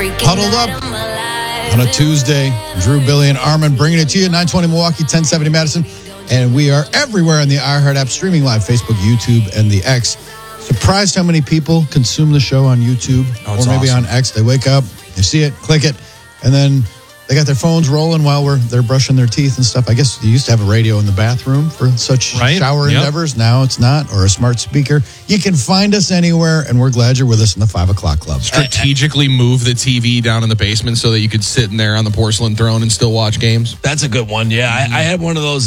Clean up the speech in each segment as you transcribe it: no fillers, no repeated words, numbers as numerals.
Huddled up on a Tuesday. Drew, Billy, and Armin bringing it to you. 920 Milwaukee, 1070 Madison. And we are everywhere on the iHeart app, streaming live, Facebook, YouTube, and the X. Surprised how many people consume the show on YouTube or maybe on X. They wake up, they see it, click it, and then they got their phones rolling while they're brushing their teeth and stuff. I guess you used to have a radio in the bathroom for such shower endeavors. Now it's not, or a smart speaker. You can find us anywhere, and we're glad you're with us in the 5 o'clock club. Strategically move the TV down in the basement so that you could sit in there on the porcelain throne and still watch games. That's a good one, yeah. I had one of those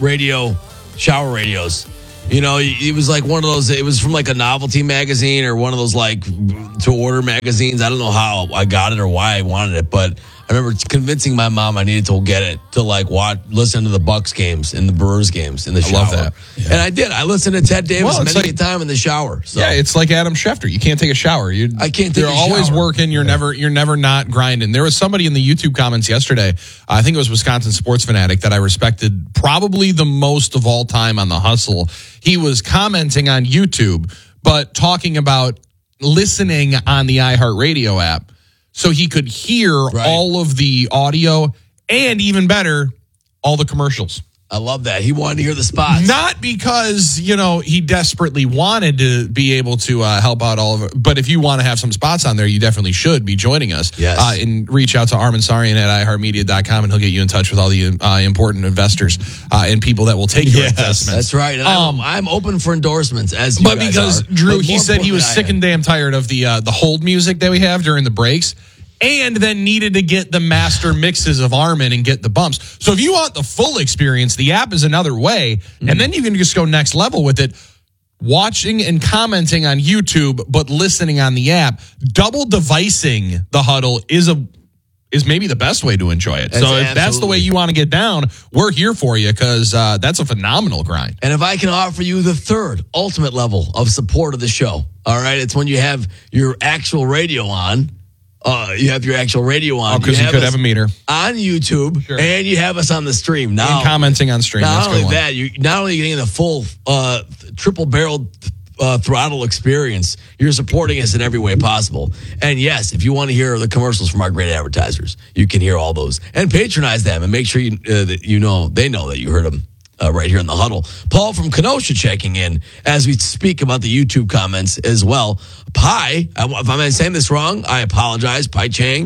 shower radios. You know, it was like one of those, it was from like a novelty magazine or one of those like to-order magazines. I don't know how I got it or why I wanted it, but I remember convincing my mom I needed to get it to like listen to the Bucks games and the Brewers games in the shower. I love that. Yeah. And I did. I listened to Ted Davis many a time in the shower. So. Yeah, it's like Adam Schefter. You can't take a shower. I can't take a shower. You're always working. You're never not grinding. There was somebody in the YouTube comments yesterday, I think it was Wisconsin Sports Fanatic, that I respected probably the most of all time on The Hustle. He was commenting on YouTube, but talking about listening on the iHeartRadio app. So he could hear all of the audio and, even better, all the commercials. I love that. He wanted to hear the spots. Not because, he desperately wanted to be able to help out all of it. But if you want to have some spots on there, you definitely should be joining us. Yes. And reach out to Armin Sarian at iHeartMedia.com, and he'll get you in touch with all the important investors and people that will take your investments. That's right. And I'm open for endorsements, as you But guys because, are. Drew, he said he was sick and damn tired of the hold music that we have during the breaks, and then needed to get the master mixes of Armin and get the bumps. So if you want the full experience, the app is another way, and then you can just go next level with it. Watching and commenting on YouTube, but listening on the app. Double devicing the Huddle is maybe the best way to enjoy it. So if that's the way you want to get down, we're here for you, because that's a phenomenal grind. And if I can offer you the third ultimate level of support of the show, all right, it's when you have your actual radio on. You have your actual radio on. Because you could have a meter. On YouTube, and you have us on the stream. Now, and commenting on stream. Not only that, you're not only getting the full triple-barreled throttle experience, you're supporting us in every way possible. And yes, if you want to hear the commercials from our great advertisers, you can hear all those. And patronize them and make sure they know that you heard them. Right here in the Huddle. Paul from Kenosha checking in as we speak about the YouTube comments as well. Pi, if I'm saying this wrong, I apologize. Pi Chang,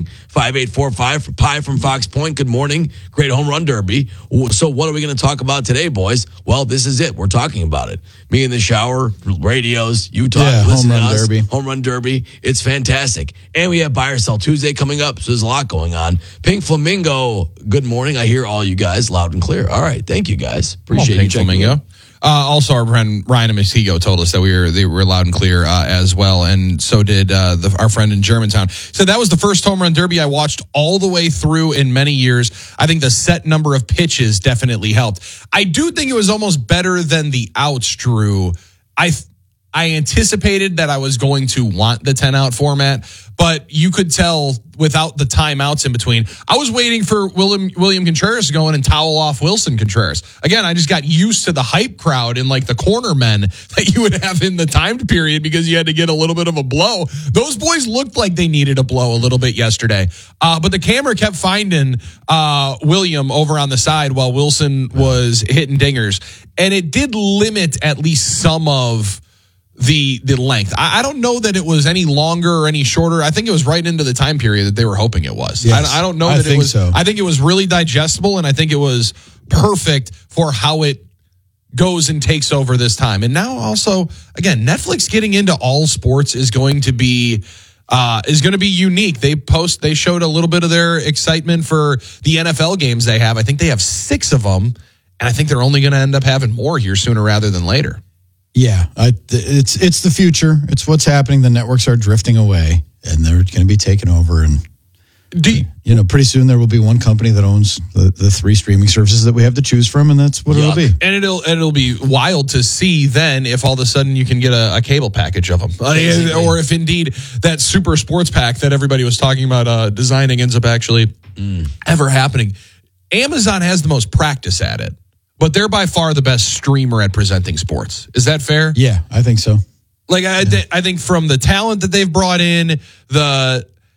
5845 for Pi from Fox Point. Good morning. Great home run derby. So what are we going to talk about today, boys? Well, this is it. We're talking about it. Me in the shower, radios, you talk, listen to us. Derby. Home run derby. It's fantastic. And we have Buy or Sell Tuesday coming up, so there's a lot going on. Pink Flamingo, good morning. I hear all you guys loud and clear. All right. Thank you, guys. Appreciate you checking in. Also, our friend Ryan Amasigo told us that they were loud and clear as well, and so did our friend in Germantown. So that was the first home run derby I watched all the way through in many years. I think the set number of pitches definitely helped. I do think it was almost better than the outs, Drew. I anticipated that I was going to want the 10-out format, but you could tell without the timeouts in between. I was waiting for William Contreras to go in and towel off Wilson Contreras. Again, I just got used to the hype crowd and like the corner men that you would have in the timed period because you had to get a little bit of a blow. Those boys looked like they needed a blow a little bit yesterday. But the camera kept finding William over on the side while Wilson was hitting dingers. And it did limit at least some of the length. I don't know that it was any longer or any shorter. I think it was right into the time period that they were hoping it was. Yes, I don't know that it was. So. I think it was really digestible, and I think it was perfect for how it goes and takes over this time. And now also, again, Netflix getting into all sports is going to be unique. They showed a little bit of their excitement for the NFL games they have. I think they have 6 of them, and I think they're only going to end up having more here sooner rather than later. Yeah, it's the future. It's what's happening. The networks are drifting away, and they're going to be taken over. And pretty soon there will be one company that owns the 3 streaming services that we have to choose from, and that's what it'll be. And it'll be wild to see then if all of a sudden you can get a cable package of them, or if indeed that super sports pack that everybody was talking about designing ends up actually ever happening. Amazon has the most practice at it. But they're by far the best streamer at presenting sports. Is that fair? Yeah, I think so. I think from the talent that they've brought in, the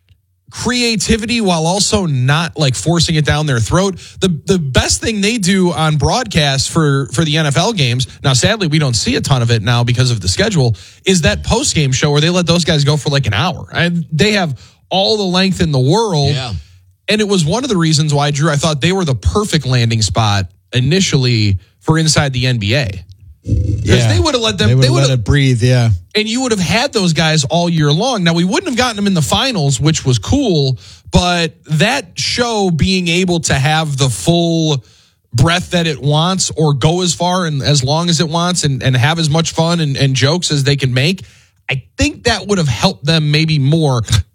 creativity while also not like forcing it down their throat. The best thing they do on broadcast for the NFL games, now sadly we don't see a ton of it now because of the schedule, is that post-game show where they let those guys go for like an hour. And they have all the length in the world. Yeah. And it was one of the reasons why, Drew, I thought they were the perfect landing spot initially for Inside the NBA. Because they would have let them. They would have let it breathe, yeah. And you would have had those guys all year long. Now, we wouldn't have gotten them in the finals, which was cool, but that show being able to have the full breadth that it wants or go as far and as long as it wants and have as much fun and jokes as they can make, I think that would have helped them maybe more